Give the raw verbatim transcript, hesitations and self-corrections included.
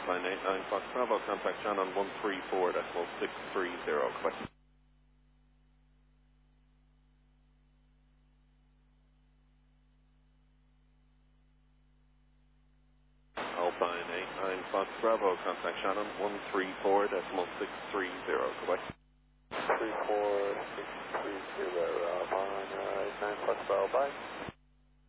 Alpine eight nine Fox Bravo, contact Shannon one three four decimal six three zero. Quebec. Alpine eight nine Fox Bravo, contact Shannon one three four decimal six three zero. Quebec. three four six three zero, Alpine eight nine Fox Bravo, bye.